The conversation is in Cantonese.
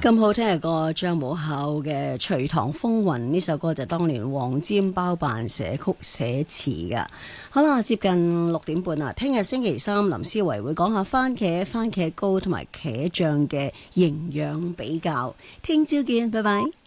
咁好聽嘅歌，張武孝嘅《隨堂風雲》呢首歌就當年黃霑包辦寫曲寫詞噶。好啦，接近6點半啦，聽日星期三林思維會講下番茄糕同埋茄醬嘅營養比較。聽朝見，拜拜。